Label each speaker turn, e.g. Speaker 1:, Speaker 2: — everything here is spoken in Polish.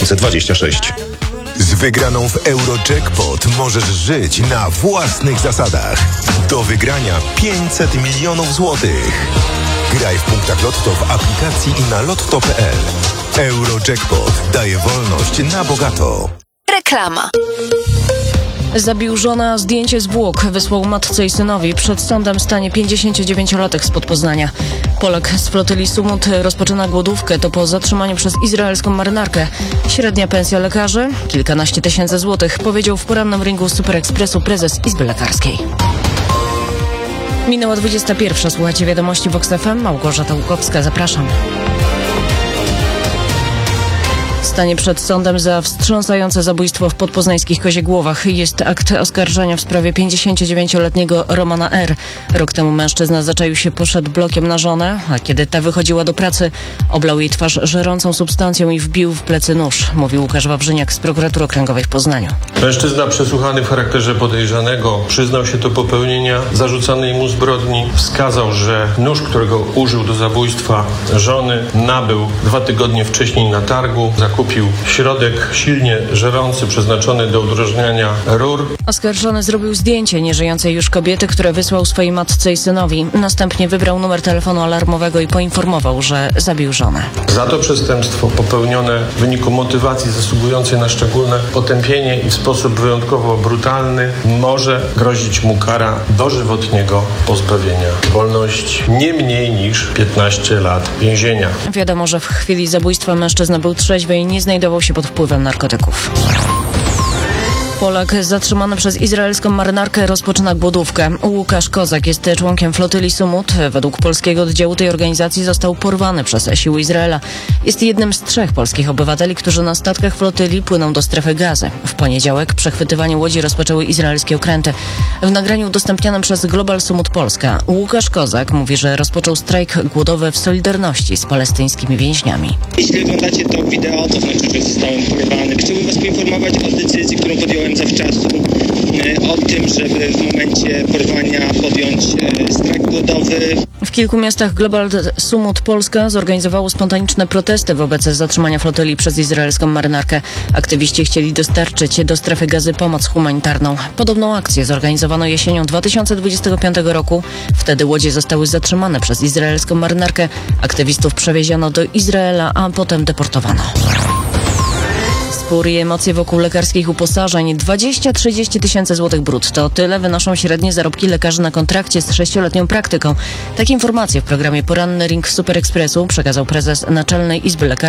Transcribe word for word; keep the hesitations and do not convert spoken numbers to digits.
Speaker 1: tysiące dwudziesty szósty.
Speaker 2: Z wygraną w Eurojackpot możesz żyć na własnych zasadach. Do wygrania pięćset milionów złotych. Graj w punktach Lotto w aplikacji i na lotto kropka p l. Eurojackpot daje wolność na bogato.
Speaker 3: Reklama.
Speaker 4: Zabił żonę, a zdjęcie zwłok wysłał matce i synowi. Przed sądem stanie pięćdziesięciodziewięciolatek spod Poznania. Polak z flotyli Sumut rozpoczyna głodówkę. To po zatrzymaniu przez izraelską marynarkę. Średnia pensja lekarzy? Kilkanaście tysięcy złotych, powiedział w porannym ringu Super Expressu prezes Izby Lekarskiej. Minęła dwudziesta pierwsza. Słuchajcie wiadomości Vox F M. Małgorzata Łukowska. Zapraszam. Stanie przed sądem za wstrząsające zabójstwo w podpoznańskich Koziegłowach. Jest akt oskarżenia w sprawie pięćdziesięciodziewięcioletniego Romana R. Rok temu mężczyzna zaczaił się, poszedł blokiem na żonę, a kiedy ta wychodziła do pracy, oblał jej twarz żerącą substancją i wbił w plecy nóż, mówił Łukasz Wawrzyniak z Prokuratury Okręgowej w Poznaniu.
Speaker 5: Mężczyzna przesłuchany w charakterze podejrzanego przyznał się do popełnienia zarzucanej mu zbrodni. Wskazał, że nóż, którego użył do zabójstwa żony, nabył dwa tygodnie wcześniej na targu. Zakupił środek silnie żerący przeznaczony do udrożniania rur.
Speaker 4: Oskarżony zrobił zdjęcie nieżyjącej już kobiety, które wysłał swojej matce i synowi. Następnie wybrał numer telefonu alarmowego i poinformował, że zabił żonę.
Speaker 5: Za to przestępstwo popełnione w wyniku motywacji zasługującej na szczególne potępienie i w sposób wyjątkowo brutalny może grozić mu kara dożywotniego pozbawienia wolności nie mniej niż piętnaście lat więzienia.
Speaker 4: Wiadomo, że w chwili zabójstwa mężczyzna był trzeźwy i nie znajdował się pod wpływem narkotyków. Polak zatrzymany przez izraelską marynarkę rozpoczyna głodówkę. Łukasz Kozak jest członkiem flotyli Sumut. Według polskiego oddziału tej organizacji został porwany przez siły Izraela. Jest jednym z trzech polskich obywateli, którzy na statkach flotyli płyną do strefy Gazy. W poniedziałek przechwytywanie łodzi rozpoczęły izraelskie okręty. W nagraniu udostępnionym przez Global Sumut Polska Łukasz Kozak mówi, że rozpoczął strajk głodowy w solidarności z palestyńskimi więźniami.
Speaker 6: Jeśli oglądacie to wideo, to znaczy, że zostałem porwany. Chciałbym was poinformować o decyzji, którą podjąłem zawczasu, o tym, żeby w momencie porwania podjąć strajk głodowy.
Speaker 4: W kilku miastach Global Sumut Polska zorganizowało spontaniczne protesty wobec zatrzymania flotyli przez izraelską marynarkę. Aktywiści chcieli dostarczyć do strefy Gazy pomoc humanitarną. Podobną akcję zorganizowano jesienią dwa tysiące dwudziestego piątego roku. Wtedy łodzie zostały zatrzymane przez izraelską marynarkę. Aktywistów przewieziono do Izraela, a potem deportowano. Spór i emocje wokół lekarskich uposażeń. dwadzieścia do trzydziestu tysięcy złotych brutto. Tyle wynoszą średnie zarobki lekarzy na kontrakcie z sześcioletnią praktyką. Takie informacje w programie Poranny Ring Super Expressu przekazał prezes Naczelnej Izby Lekarskiej